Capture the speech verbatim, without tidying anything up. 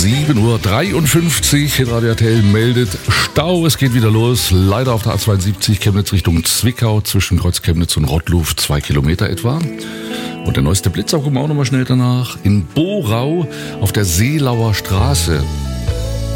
sieben Uhr dreiundfünfzig. Radio R T L meldet Stau. Es geht wieder los. Leider auf der A zweiundsiebzig Chemnitz Richtung Zwickau zwischen Kreuz Chemnitz und Rottluf. Zwei Kilometer etwa. Und der neueste Blitzer gucken wir auch nochmal schnell danach. In Borau auf der Seelauer Straße